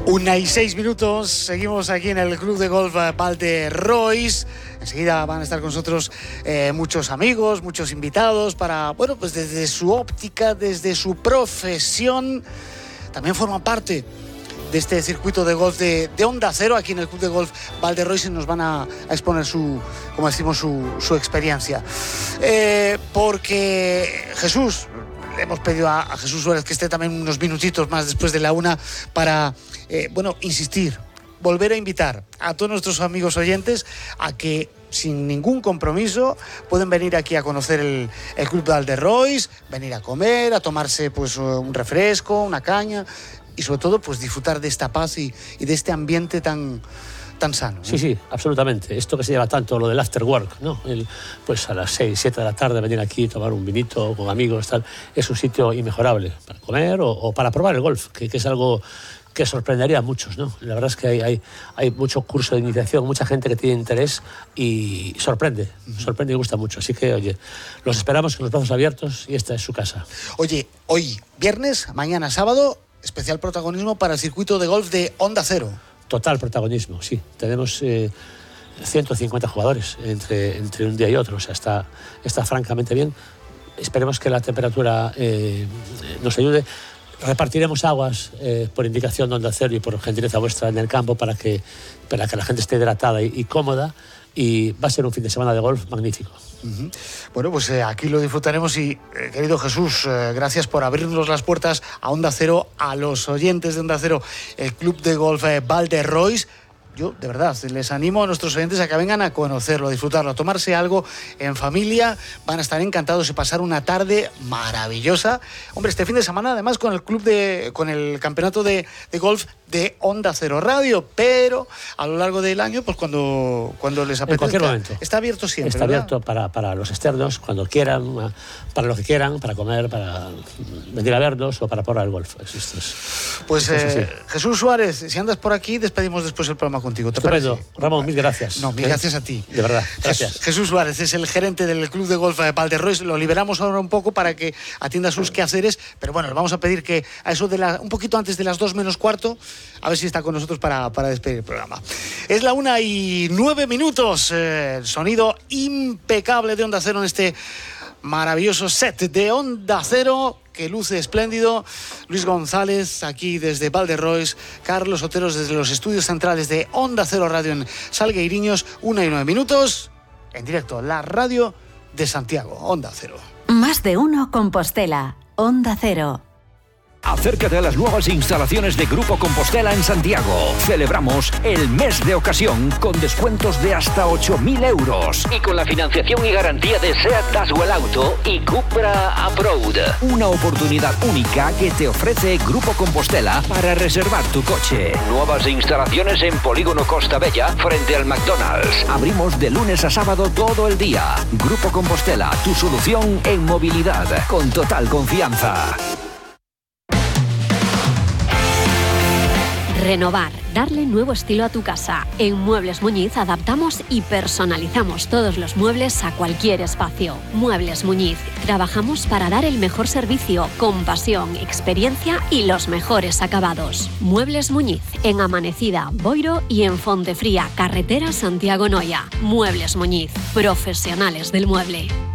1:06, seguimos aquí en el Club de Golf Valderrois. Enseguida van a estar con nosotros muchos amigos, muchos invitados para, bueno, pues desde su óptica, desde su profesión, también forman parte de este circuito de golf de Onda Cero aquí en el Club de Golf Valderrois y nos van a exponer como decimos, su experiencia. Porque Jesús, le hemos pedido a Jesús Suárez que esté también unos minutitos más después de la 1 para, insistir, volver a invitar a todos nuestros amigos oyentes a que sin ningún compromiso pueden venir aquí a conocer el Club de Valderrois, venir a comer, a tomarse pues un refresco, una caña y sobre todo pues disfrutar de esta paz y de este ambiente tan sano, ¿no? Sí, absolutamente. Esto que se lleva tanto, lo del after work, ¿no? Pues a las 6, 7 de la tarde venir aquí, tomar un vinito con amigos, tal, es un sitio inmejorable para comer o para probar el golf, que es algo que sorprendería a muchos, ¿no? La verdad es que hay mucho curso de iniciación, mucha gente que tiene interés y sorprende y gusta mucho. Así que, oye, los esperamos con los brazos abiertos y esta es su casa. Oye, hoy viernes, mañana sábado, especial protagonismo para el circuito de golf de Onda Cero. Total protagonismo, sí. Tenemos 150 jugadores entre un día y otro, o sea, está francamente bien. Esperemos que la temperatura nos ayude. Repartiremos aguas por indicación de Onda Cero y por gentileza vuestra en el campo para que la gente esté hidratada y cómoda, y va a ser un fin de semana de golf magnífico. Uh-huh. Bueno, pues aquí lo disfrutaremos y, querido Jesús, gracias por abrirnos las puertas a Onda Cero, a los oyentes de Onda Cero, el Club de Golf Valderrois. Yo, de verdad, les animo a nuestros oyentes a que vengan a conocerlo, a disfrutarlo, a tomarse algo en familia. Van a estar encantados de pasar una tarde maravillosa. Hombre, este fin de semana, además, con el campeonato de golf de Onda Cero Radio, pero a lo largo del año, pues cuando les apetezca. En cualquier momento. Está abierto siempre, Está ¿verdad? abierto para los externos, cuando quieran, para lo que quieran, para comer, para venir a vernos o para probar el golf. Pues Jesús Suárez, si andas por aquí, despedimos después el programa contigo. ¿Te Estupendo. parece? Ramón, mil gracias. No, mil gracias a ti. De verdad, gracias. Jesús Suárez es el gerente del Club de Golf de Valderrois. Lo liberamos ahora un poco para que atienda sus quehaceres, pero bueno, le vamos a pedir que a eso un poquito antes de las 2 menos cuarto, a ver si está con nosotros para despedir el programa. Es la 1:09. Sonido impecable de Onda Cero en este maravilloso set de Onda Cero que luce espléndido. Luis González aquí desde Valderrois, Carlos Oteros desde los estudios centrales de Onda Cero Radio en Salgueiriños. 1:09 en directo, la radio de Santiago, Onda Cero. Más de uno Compostela, Onda Cero. Acércate a las nuevas instalaciones de Grupo Compostela en Santiago. Celebramos el mes de ocasión con descuentos de hasta 8.000 euros. Y con la financiación y garantía de SEAT Daswell Auto y Cupra Abroad. Una oportunidad única que te ofrece Grupo Compostela para reservar tu coche. Nuevas instalaciones en Polígono Costa Bella, frente al McDonald's. Abrimos de lunes a sábado todo el día. Grupo Compostela, tu solución en movilidad, con total confianza. Renovar, darle nuevo estilo a tu casa. En Muebles Muñiz adaptamos y personalizamos todos los muebles a cualquier espacio. Muebles Muñiz, trabajamos para dar el mejor servicio, con pasión, experiencia y los mejores acabados. Muebles Muñiz, en Amanecida, Boiro y en Fontefría, carretera Santiago Noia. Muebles Muñiz, profesionales del mueble.